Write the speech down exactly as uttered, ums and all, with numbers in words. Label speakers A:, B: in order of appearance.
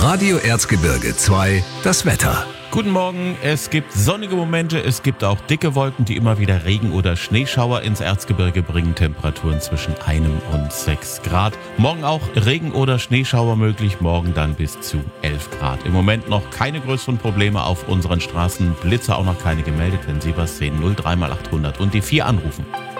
A: Radio Erzgebirge zwei, das Wetter.
B: Guten Morgen, es gibt sonnige Momente, es gibt auch dicke Wolken, die immer wieder Regen- oder Schneeschauer ins Erzgebirge bringen. Temperaturen zwischen einem und sechs Grad. Morgen auch Regen- oder Schneeschauer möglich, morgen dann bis zu elf Grad. Im Moment noch keine größeren Probleme auf unseren Straßen, Blitze auch noch keine gemeldet. Wenn Sie was sehen, null drei mal achthundert und die vier anrufen.